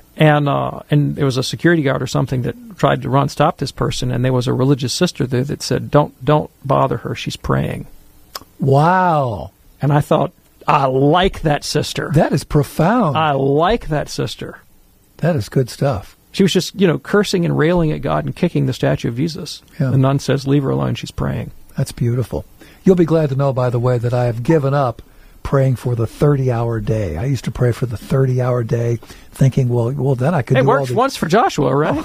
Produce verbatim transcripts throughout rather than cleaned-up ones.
And uh, and there was a security guard or something that tried to run, stop this person, and there was a religious sister there that said, don't don't bother her, she's praying. Wow. And I thought, I like that sister. That is profound. I like that sister. That is good stuff. She was just, you know, cursing and railing at God and kicking the statue of Jesus. Yeah. The nun says, leave her alone, she's praying. That's beautiful. You'll be glad to know, by the way, that I have given up praying for the thirty-hour day. I used to pray for the thirty-hour day, thinking, well, well, then I could it do worked all the... once for Joshua, right?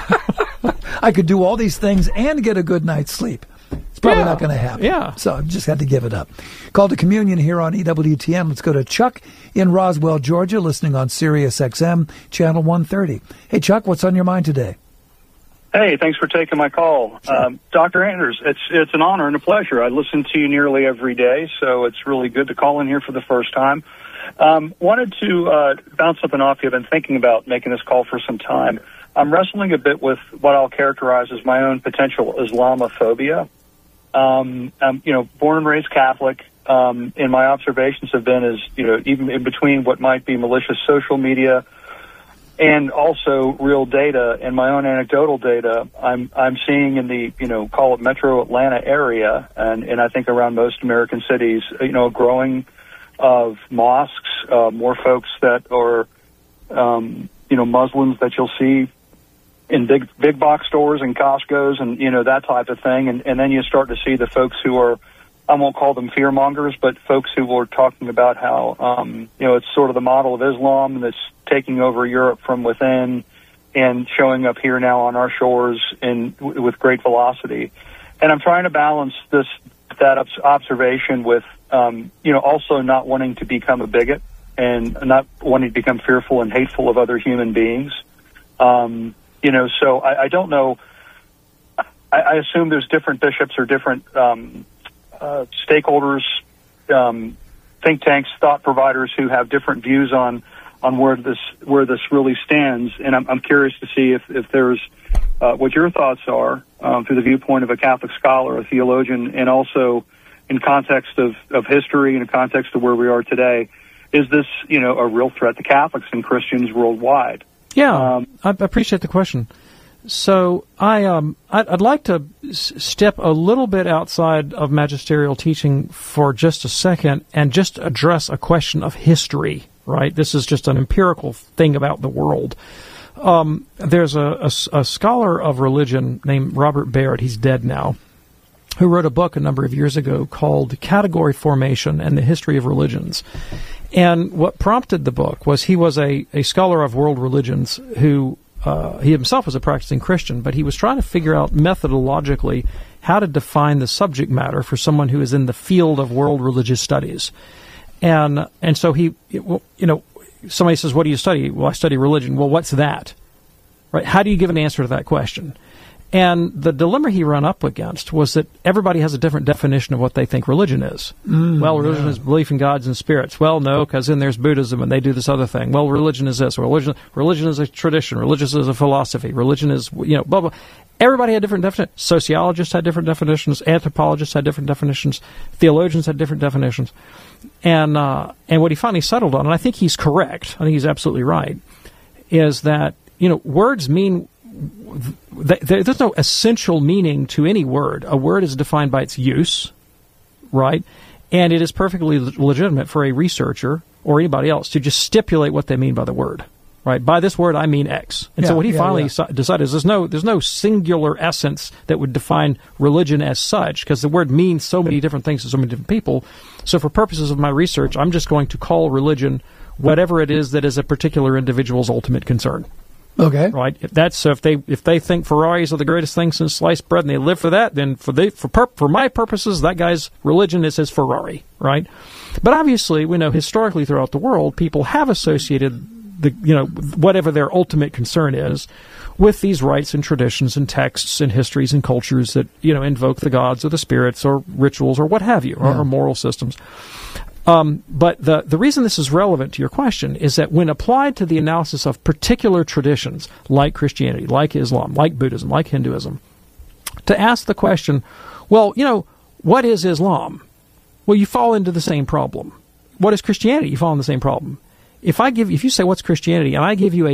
I could do all these things and get a good night's sleep. It's probably Yeah. not going to happen. Yeah. So I've just had to give it up. Call to Communion here on E W T N. Let's go to Chuck in Roswell, Georgia, listening on Sirius X M, channel one thirty. Hey, Chuck, what's on your mind today? Hey, thanks for taking my call. Sure. Um, Doctor Anders, it's it's an honor and a pleasure. I listen to you nearly every day, so it's really good to call in here for the first time. Um, wanted to uh, bounce something off you. I've been thinking about making this call for some time. I'm wrestling a bit with what I'll characterize as my own potential Islamophobia. Um, I'm, you know, born and raised Catholic, um, and my observations have been as, you know, even in between what might be malicious social media and also real data and my own anecdotal data, I'm I'm seeing in the, you know, call it metro Atlanta area, and, and I think around most American cities, you know, a growing of mosques, uh, more folks that are, um, you know, Muslims that you'll see in big big box stores and Costco's and, you know, that type of thing. And, and then you start to see the folks who are, I won't call them fear mongers, but folks who are talking about how, um, you know, it's sort of the model of Islam that's taking over Europe from within and showing up here now on our shores in w- with great velocity. And I'm trying to balance this, that obs- observation with, um, you know, also not wanting to become a bigot and not wanting to become fearful and hateful of other human beings. Um, you know, so I, I don't know. I, I assume there's different bishops or different, um, Uh, stakeholders, um, think tanks, thought providers who have different views on, on where this where this really stands, and I'm, I'm curious to see if, if there's uh, what your thoughts are um, through the viewpoint of a Catholic scholar, a theologian, and also in context of, of history and in context of where we are today. Is this, you know, a real threat to Catholics and Christians worldwide? Yeah, Um, I appreciate the question. So I, um, I'd, I'd like to s- step a little bit outside of magisterial teaching for just a second and just address a question of history, right? This is just an empirical thing about the world. Um, there's a, a, a scholar of religion named Robert Barrett, he's dead now, who wrote a book a number of years ago called Category Formation and the History of Religions. And what prompted the book was he was a, a scholar of world religions who Uh, he himself was a practicing Christian, but he was trying to figure out methodologically how to define the subject matter for someone who is in the field of world religious studies. And and so he, you know, somebody says, what do you study? Well, I study religion. Well, what's that? Right? How do you give an answer to that question? And the dilemma he ran up against was that everybody has a different definition of what they think religion is. Mm, well, religion yeah. is belief in gods and spirits. Well, no, because then there's Buddhism and they do this other thing. Well, religion is this. Religion, religion is a tradition. Religion is a philosophy. Religion is, you know, blah, blah. Everybody had different definitions. Sociologists had different definitions. Anthropologists had different definitions. Theologians had different definitions. And, uh, and what he finally settled on, and I think he's correct, I think he's absolutely right, is that, you know, words mean there's no essential meaning to any word. A word is defined by its use, right? And it is perfectly legitimate for a researcher or anybody else to just stipulate what they mean by the word, right? By this word, I mean X. And yeah, so what he yeah, finally yeah. decided is there's no there's no singular essence that would define religion as such, because the word means so many different things to so many different people. So for purposes of my research, I'm just going to call religion whatever it is that is a particular individual's ultimate concern. Okay. Right. If that's so if they if they think Ferraris are the greatest thing since sliced bread and they live for that, then for the for pur- for my purposes, that guy's religion is his Ferrari. Right. But obviously, we know historically throughout the world, people have associated the you know whatever their ultimate concern is with these rites and traditions and texts and histories and cultures that you know invoke the gods or the spirits or rituals or what have you, or, yeah. or moral systems. Um, but the, the reason this is relevant to your question is that when applied to the analysis of particular traditions, like Christianity, like Islam, like Buddhism, like Hinduism, to ask the question, well, you know, what is Islam? Well, you fall into the same problem. What is Christianity? You fall into the same problem. If I give, if you say, what's Christianity, and I give you a